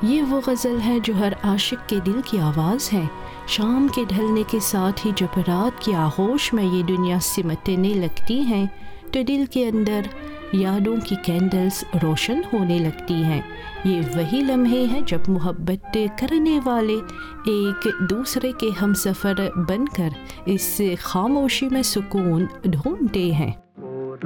ये वो गज़ल है जो हर आशिक के दिल की आवाज़ है। शाम के ढलने के साथ ही जब रात की आगोश में ये दुनिया सिमटने लगती हैं तो दिल के अंदर यादों की कैंडल्स रोशन होने लगती हैं। ये वही लम्हे हैं जब मोहब्बत करने वाले एक दूसरे के हमसफ़र बनकर इस खामोशी में सुकून ढूंढते हैं।